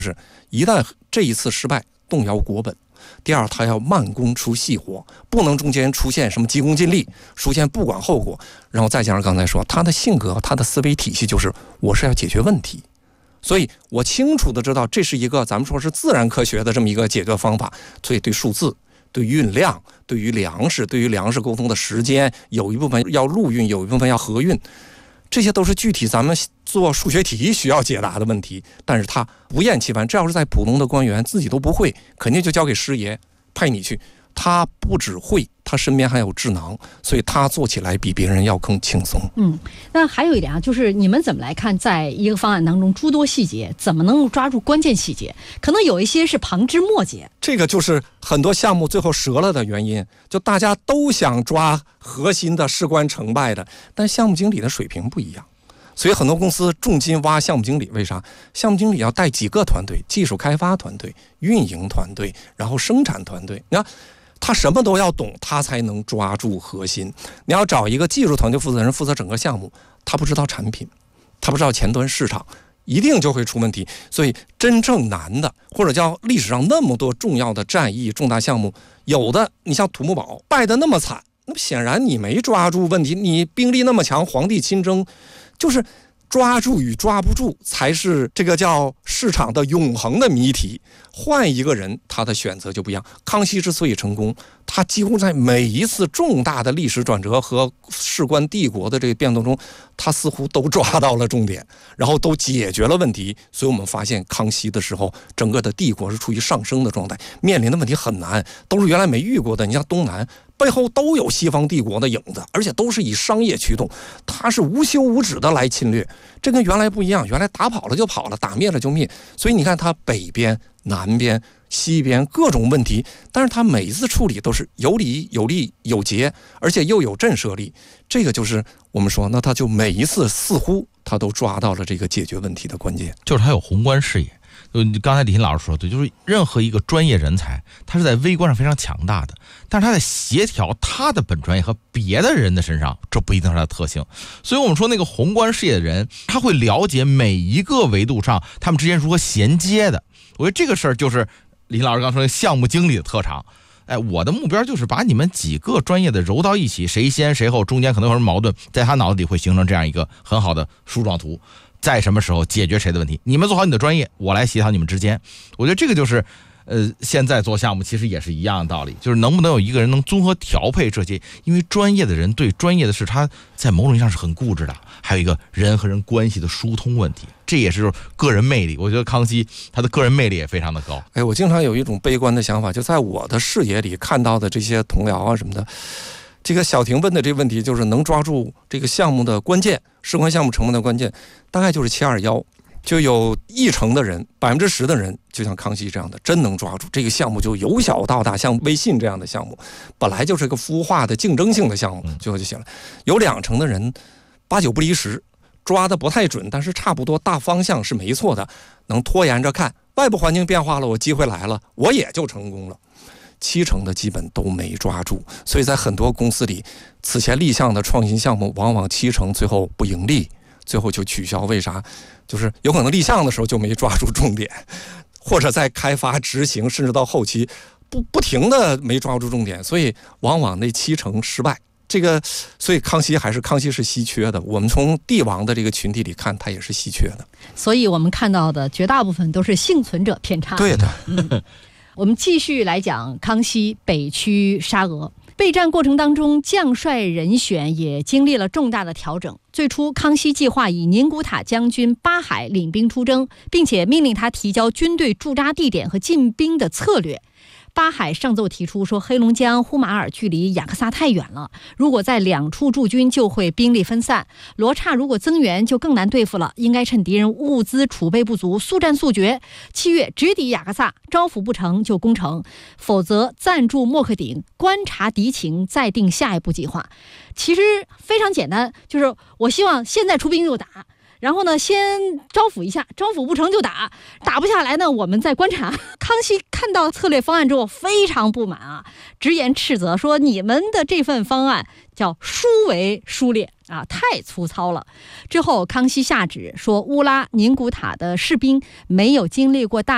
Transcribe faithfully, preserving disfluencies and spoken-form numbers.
是一旦这一次失败，动摇国本。第二，他要慢工出细活，不能中间出现什么急功近利，出现不管后果。然后再加上刚才说，他的性格，他的思维体系就是我是要解决问题，所以我清楚的知道这是一个咱们说是自然科学的这么一个解决方法。所以对数字、对运量、对于粮食、对于粮食沟通的时间，有一部分要陆运，有一部分要河运。这些都是具体咱们做数学题需要解答的问题，但是他不厌其烦，这要是在普通的官员自己都不会，肯定就交给师爷派你去。他不只会，他身边还有智囊，所以他做起来比别人要更轻松。 嗯，那还有一点啊，就是你们怎么来看，在一个方案当中诸多细节，怎么能够抓住关键细节？可能有一些是旁枝末节， 这个就是很多项目最后折了的原因。就大家都想抓核心的事关成败的，但项目经理的水平不一样。所以很多公司重金挖项目经理，为啥？项目经理要带几个团队，技术开发团队、运营团队，然后生产团队。你看他什么都要懂，他才能抓住核心。你要找一个技术团队负责人负责整个项目，他不知道产品，他不知道前端市场，一定就会出问题。所以真正难的，或者叫历史上那么多重要的战役、重大项目，有的你像土木堡败得那么惨，那么显然你没抓住问题。你兵力那么强，皇帝亲征，就是抓住与抓不住才是这个叫市场的永恒的谜题。换一个人，他的选择就不一样。康熙之所以成功，他几乎在每一次重大的历史转折和事关帝国的这个变动中，他似乎都抓到了重点，然后都解决了问题。所以我们发现康熙的时候，整个的帝国是处于上升的状态，面临的问题很难，都是原来没遇过的。你像东南背后都有西方帝国的影子，而且都是以商业驱动，他是无休无止的来侵略。这跟原来不一样，原来打跑了就跑了，打灭了就灭。所以你看他北边、南边、西边各种问题，但是他每一次处理都是有理有利有节，而且又有震慑力。这个就是我们说，那他就每一次似乎他都抓到了这个解决问题的关键， 就是他有宏观视野。就刚才李欣老师说对，就是任何一个专业人才，他是在微观上非常强大的，但是他在协调他的本专业和别的人的身上，这不一定是他的特性。所以我们说那个宏观视野的人，他会了解每一个维度上他们之间如何衔接的。我觉得这个事儿就是李欣老师刚说的项目经理的特长。哎，我的目标就是把你们几个专业的揉到一起，谁先谁后，中间可能有什么矛盾，在他脑子里会形成这样一个很好的树状图，在什么时候解决谁的问题，你们做好你的专业，我来协调你们之间。我觉得这个就是呃，现在做项目其实也是一样的道理，就是能不能有一个人能综合调配这些，因为专业的人对专业的事，他在某种意义上是很固执的。还有一个人和人关系的疏通问题，这也是个人魅力。我觉得康熙他的个人魅力也非常的高。 哎，我经常有一种悲观的想法，就在我的视野里看到的这些同僚啊什么的，这个小婷问的这个问题，就是能抓住这个项目的关键，事关项目成本的关键，大概就是七二一，就有一成的人，百分之十的人，就像康熙这样的，真能抓住这个项目，就由小到大。像微信这样的项目，本来就是个孵化的竞争性的项目，最后就行了。有两成的人，八九不离十，抓的不太准，但是差不多大方向是没错的，能拖延着看，外部环境变化了，我机会来了，我也就成功了。七成的基本都没抓住，所以在很多公司里，此前立项的创新项目，往往七成最后不盈利，最后就取消。为啥？就是有可能立项的时候就没抓住重点，或者在开发、执行，甚至到后期不不停的没抓住重点，所以往往那七成失败。这个，所以康熙还是康熙是稀缺的。我们从帝王的这个群体里看，他也是稀缺的。 所以我们看到的绝大部分都是幸存者偏差。 对的。 嗯，我们继续来讲康熙北驱沙俄。备战过程当中，将帅人选也经历了重大的调整。最初，康熙计划以宁古塔将军巴海领兵出征，并且命令他提交军队驻扎地点和进兵的策略。巴海上奏提出说，黑龙江呼马尔距离雅克萨太远了，如果在两处驻军就会兵力分散，罗刹如果增援就更难对付了，应该趁敌人物资储备不足，速战速决。七月直抵雅克萨，招抚不成就攻城，否则暂驻莫克顶，观察敌情，再定下一步计划。其实非常简单，就是我希望现在出兵就打，然后呢，先招抚一下，招抚不成就打，打不下来呢，我们再观察。康熙看到策略方案之后非常不满啊，直言斥责说：“你们的这份方案叫疏为疏劣啊，太粗糙了。”之后，康熙下旨说，乌拉宁古塔的士兵没有经历过大